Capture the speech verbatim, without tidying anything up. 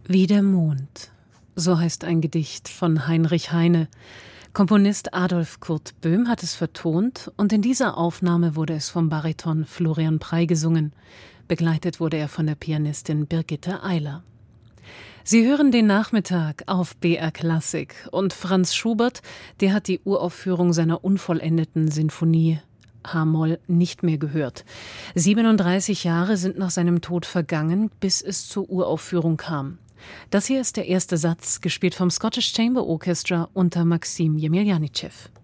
Wie der Mond, so heißt ein Gedicht von Heinrich Heine. Komponist Adolf Kurt Böhm hat es vertont und in dieser Aufnahme wurde es vom Bariton Florian Prey gesungen. Begleitet wurde er von der Pianistin Birgitte Eiler. Sie hören den Nachmittag auf B R Klassik und Franz Schubert, der hat die Uraufführung seiner unvollendeten Sinfonie H-Moll nicht mehr gehört. siebenunddreißig Jahre sind nach seinem Tod vergangen, bis es zur Uraufführung kam. Das hier ist der erste Satz, gespielt vom Scottish Chamber Orchestra unter Maxim Jemeljanitschew.